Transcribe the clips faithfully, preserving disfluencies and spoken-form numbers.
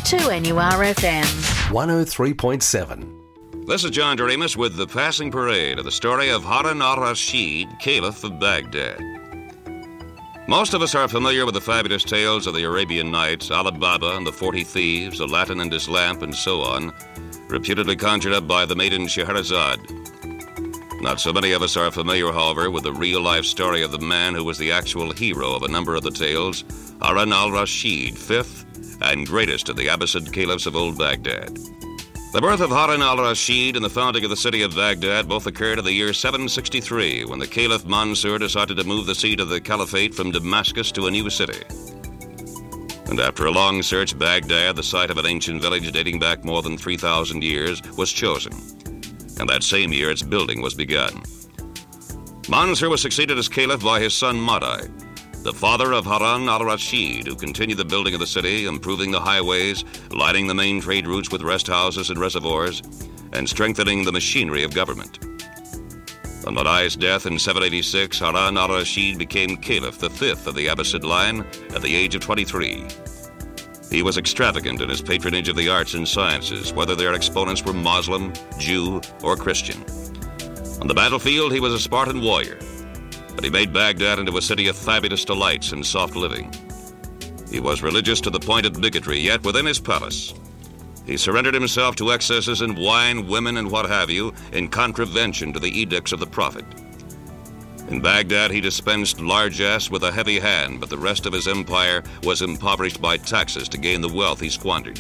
two N U R F M. one oh three point seven. This is John Doremus with the passing parade of the story of Harun al-Rashid, Caliph of Baghdad. Most of us are familiar with the fabulous tales of the Arabian Nights, Ali Baba and the Forty Thieves, Aladdin and his lamp, and so on, reputedly conjured up by the maiden Scheherazade. Not so many of us are familiar, however, with the real-life story of the man who was the actual hero of a number of the tales, Harun al-Rashid, fifth and greatest of the Abbasid caliphs of old Baghdad. The birth of Harun al-Rashid and the founding of the city of Baghdad both occurred in the year seven sixty-three, when the Caliph Mansur decided to move the seat of the caliphate from Damascus to a new city. And after a long search, Baghdad, the site of an ancient village dating back more than three thousand years, was chosen. And that same year, its building was begun. Mansur was succeeded as caliph by his son Madai, the father of Harun al-Rashid, who continued the building of the city, improving the highways, lining the main trade routes with rest houses and reservoirs, and strengthening the machinery of government. On Madai's death in seven eighty-six, Harun al-Rashid became caliph, the fifth of the Abbasid line, at the age of twenty-three. He was extravagant in his patronage of the arts and sciences, whether their exponents were Muslim, Jew, or Christian. On the battlefield, he was a Spartan warrior, but he made Baghdad into a city of fabulous delights and soft living. He was religious to the point of bigotry, yet within his palace, he surrendered himself to excesses in wine, women, and what have you, in contravention to the edicts of the Prophet. In Baghdad, he dispensed largesse with a heavy hand, but the rest of his empire was impoverished by taxes to gain the wealth he squandered.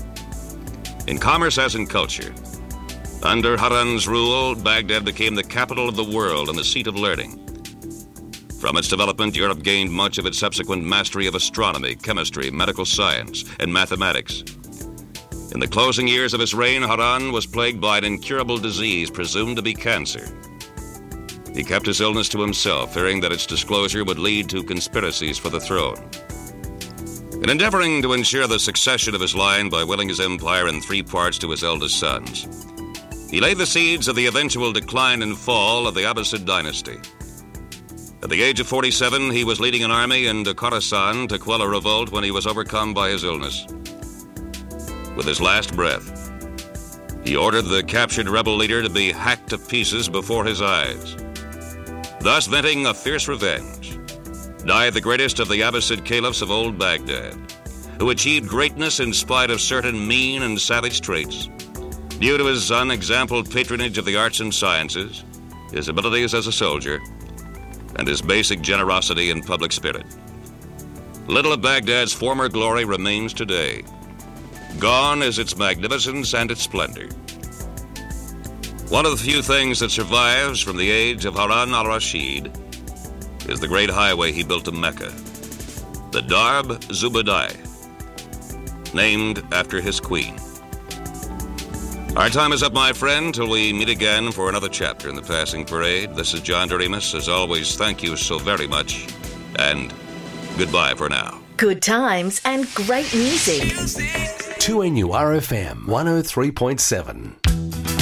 In commerce as in culture, under Harun's rule, Baghdad became the capital of the world and the seat of learning. From its development, Europe gained much of its subsequent mastery of astronomy, chemistry, medical science, and mathematics. In the closing years of his reign, Harun was plagued by an incurable disease presumed to be cancer. He kept his illness to himself, fearing that its disclosure would lead to conspiracies for the throne. In endeavoring to ensure the succession of his line by willing his empire in three parts to his eldest sons, he laid the seeds of the eventual decline and fall of the Abbasid dynasty. At the age of forty-seven, he was leading an army into Khorasan to quell a revolt when he was overcome by his illness. With his last breath, he ordered the captured rebel leader to be hacked to pieces before his eyes. Thus venting a fierce revenge, died the greatest of the Abbasid caliphs of old Baghdad, who achieved greatness in spite of certain mean and savage traits, due to his unexampled patronage of the arts and sciences, his abilities as a soldier, and his basic generosity and public spirit. Little of Baghdad's former glory remains today. Gone is its magnificence and its splendor. One of the few things that survives from the age of Harun al-Rashid is the great highway he built to Mecca, the Darb Zubaydah, named after his queen. Our time is up, my friend, till we meet again for another chapter in the Passing Parade. This is John Doremus. As always, thank you so very much, and goodbye for now. Good times and great music. two N U R F M one oh three point seven.